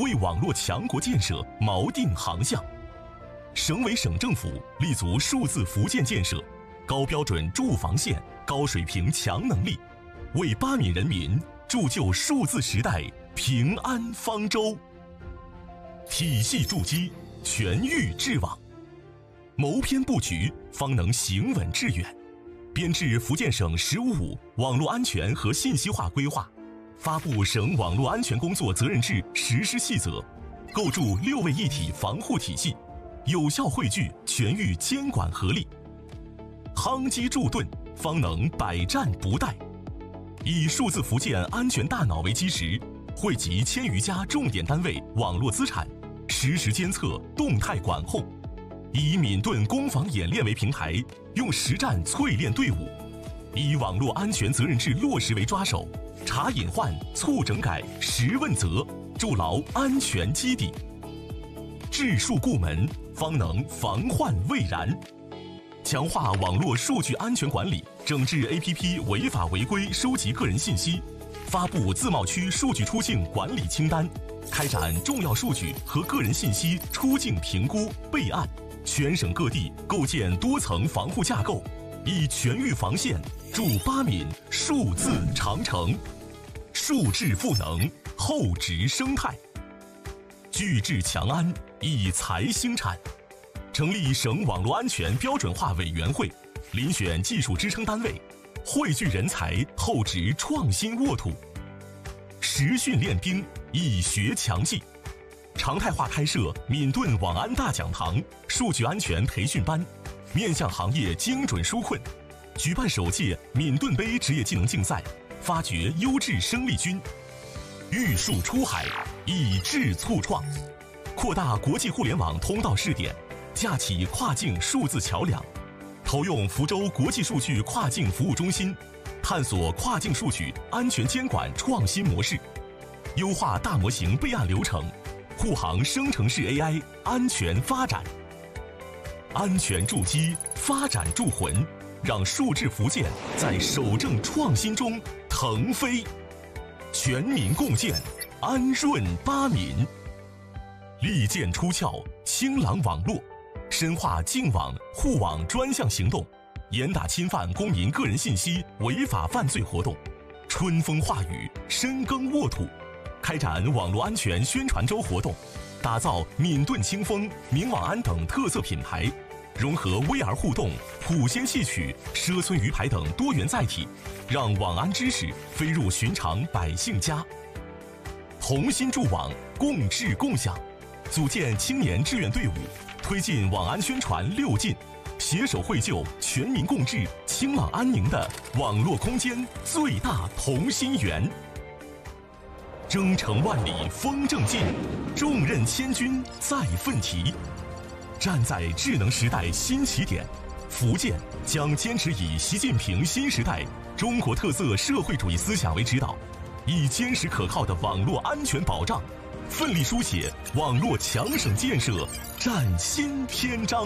为网络强国建设锚定航向。省委省政府立足数字福建建设，高标准驻防线，高水平强能力，为巴闽人民铸就数字时代平安方舟。体系筑基，全域治网，谋篇布局，方能行稳致远。编制福建省“十五五”网络安全和信息化规划，发布省网络安全工作责任制实施细则，构筑6位一体防护体系，有效汇聚全域监管合力，夯基筑盾，方能百战不殆。以数字福建安全大脑为基石，汇集1000余家重点单位网络资产，实时监测、动态管控。以闽盾攻防演练为平台，用实战淬炼队伍；以网络安全责任制落实为抓手，查隐患、促整改、实问责，筑牢安全基底。治数固门，方能防患未然。强化网络数据安全管理，整治 APP 违法违规收集个人信息，发布自贸区数据出境管理清单，开展重要数据和个人信息出境评估备案。全省各地构建多层防护架构，以全域防线筑巴闽数字长城，数质赋能，厚植生态，聚智强安，以才兴产。成立省网络安全标准化委员会，遴选技术支撑单位，汇聚人才，厚植创新沃土。实训练兵，以学强记。常态化开设闽盾网安大讲堂、数据安全培训班，面向行业精准纾困。举办首届闽盾杯职业技能竞赛，发掘优质生力军。育数出海，以智促创。扩大国际互联网通道试点，架起跨境数字桥梁。投用福州国际数据跨境服务中心，探索跨境数据安全监管创新模式，优化大模型备案流程，护航生成式 AI 安全发展。安全筑基，发展筑魂，让数字福建在守正创新中腾飞。全民共建，安润巴闽。利剑出鞘，清朗网络，深化净网护网专项行动，严打侵犯公民个人信息违法犯罪活动。春风化雨，深耕沃土，开展网络安全宣传周活动，打造闽盾清风、明网安等特色品牌，融合 VR 互动、普仙戏曲、赊村鱼牌等多元载体，让网安知识飞入寻常百姓家。同心筑网，共治共享，组建青年志愿队伍，推进网安宣传6进，携手绘就全民共治、清朗安宁的网络空间最大同心圆。征程万里风正劲，重任千钧再奋蹄。站在智能时代新起点，福建将坚持以习近平新时代中国特色社会主义思想为指导，以坚实可靠的网络安全保障，奋力书写网络强省建设崭新篇章。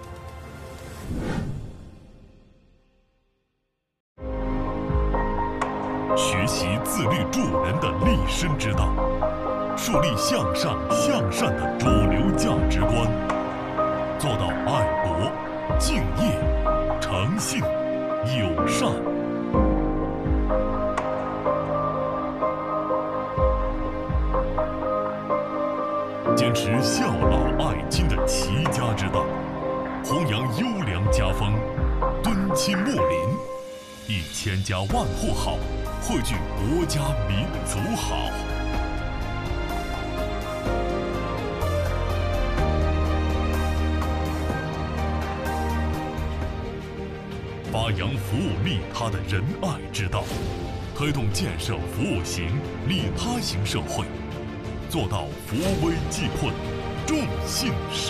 学习自律助人的立身之道，树立向上向善的主流价值观，做到爱国、敬业、诚信、友善。坚持孝老爱亲的齐家之道，弘扬优良家风，敦亲睦邻，1000家万户好，汇聚国家民族好。发扬服务利他的仁爱之道，推动建设服务型、利他型社会，做到扶危济困、众信守